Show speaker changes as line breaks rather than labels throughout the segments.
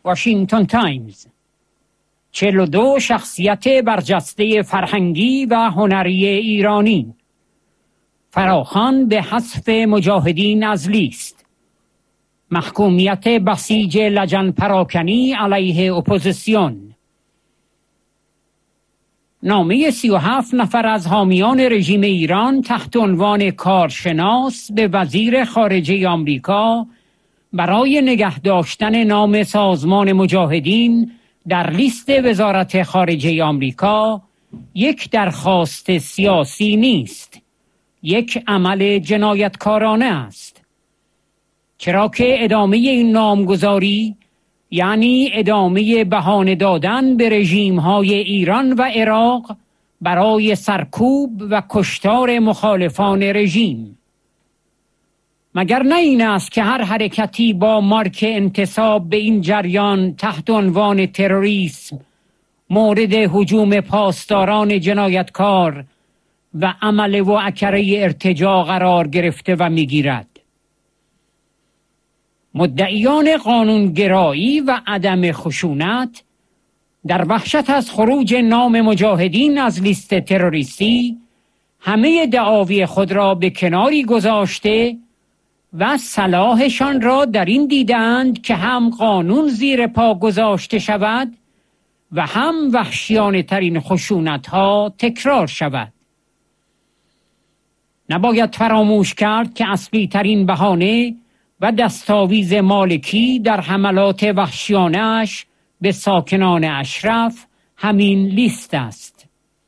واشنگتن تایمز. 42 شخصیت برجسته فرهنگی و هنری ایرانی. فراخوان به حذف مجاهدین از لیست. محکومیت بسیج لجن پراکنی علیه اپوزیسیون. نامه 37 نفر از حامیان رژیم ایران تحت عنوان کارشناس به وزیر خارجه آمریکا برای نگه داشتن نام سازمان مجاهدین در لیست وزارت خارجه آمریکا یک درخواست سیاسی نیست، یک عمل جنایتکارانه است. چرا که ادامه این نامگذاری یعنی ادامه بهانه دادن به رژیم‌های ایران و عراق برای سرکوب و کشتار مخالفان رژیم. مگر نه این است که هر حرکتی با مارک انتساب به این جریان تحت عنوان تروریسم مورد هجوم پاسداران جنایتکار و عمل و اکره ارتجاع قرار گرفته و می‌گیرد؟ مدعیان قانونگرایی و عدم خشونت در وحشت از خروج نام مجاهدین از لیست تروریستی همه دعاوی خود را به کناری گذاشته و صلاحشان را در این دیدند که هم قانون زیر پا گذاشته شود و هم وحشیانه ترین خشونت ها تکرار شود. نباید فراموش کرد که اصلی ترین بهانه و دستاویز مالکی در حملات وحشیانه‌اش به ساکنان اشرف همین لیست است.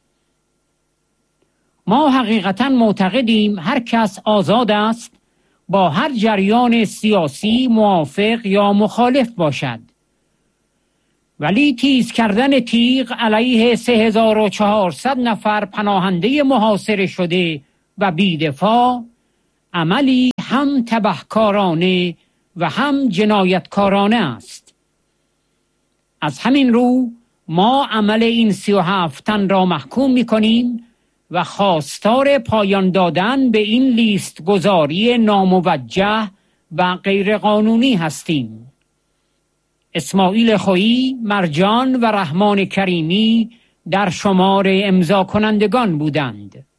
ما حقیقتاً معتقدیم هر کس آزاد است با هر جریان سیاسی موافق یا مخالف باشد. ولی تیز کردن تیغ علیه 3400 نفر پناهنده محاصره شده و بی‌دفاع عملی هم تبهکارانه و هم جنایتکارانه است. از همین رو ما عمل این 37 تن را محکوم می‌کنیم و خواستار پایان دادن به این لیست گذاری ناموجه و غیرقانونی هستیم. اسماعیل خویی، مرجان و رحمان کریمی در شمار امضا کنندگان بودند.